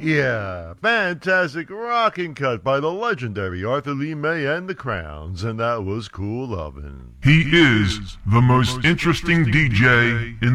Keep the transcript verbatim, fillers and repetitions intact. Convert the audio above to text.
Yeah, fantastic rocking cut by the legendary Arthur Lee May and the Crowns, and that was cool lovin'. He is the most interesting D J in